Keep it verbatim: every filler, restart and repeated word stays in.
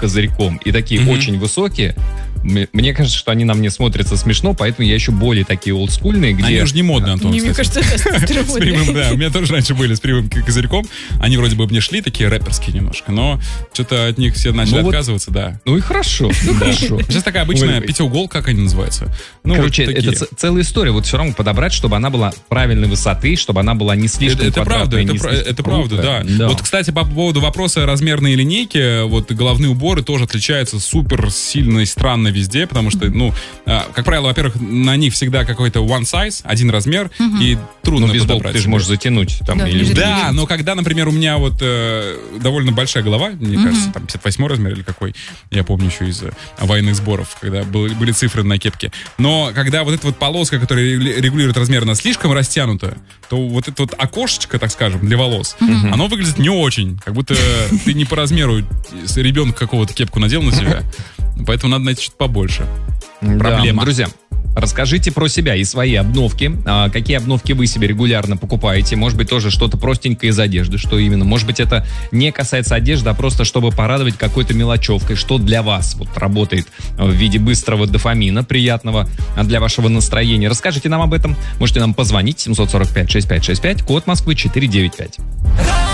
козырьком и такие mm-hmm. очень высокие, мне кажется, что они на мне смотрятся смешно, поэтому я еще более такие олдскульные, где... Они уже не модные, Антон, Мне кажется, это с прямым, да, у меня тоже раньше были с прямым козырьком. Они вроде бы мне шли, такие рэперские немножко, но что-то от них все начали ну отказываться, вот, да. Ну и хорошо, ну хорошо. Сейчас такая обычная пятиуголка, как они называются. Ну, короче, вот это ц- целая история. Вот все равно подобрать, чтобы она была правильной высоты, чтобы она была не слишком это, квадратная, это не правда, слишком это правда, да. да. Вот, кстати, по поводу вопроса размерной линейки, вот головные уборы тоже отличаются супер сильно и странно везде, потому что ну, как правило, во-первых, на них всегда какой-то one size, один размер, угу. и трудно ну, подобрать. Ты же можешь затянуть. Там, да, или... да, но когда, например, у меня вот э, довольно большая голова, мне угу. кажется, там пятьдесят восьмой размер или какой, я помню еще из военных сборов, когда были, были цифры на кепке. Но когда вот эта вот полоска, которая регулирует размер, она слишком растянута, то вот это вот окошечко, так скажем, для волос, угу. оно выглядит не очень, как будто ты не по размеру ребенка какого-то кепку надел на себя, поэтому надо найти что-то побольше. Проблема. Да, друзья, расскажите про себя и свои обновки. А, какие обновки вы себе регулярно покупаете? Может быть, тоже что-то простенькое из одежды. Что именно? Может быть, это не касается одежды, а просто чтобы порадовать какой-то мелочевкой. Что для вас вот работает в виде быстрого дофамина, приятного для вашего настроения? Расскажите нам об этом. Можете нам позвонить семь сорок пять шестьдесят пять шестьдесят пять, код Москвы четыреста девяносто пять.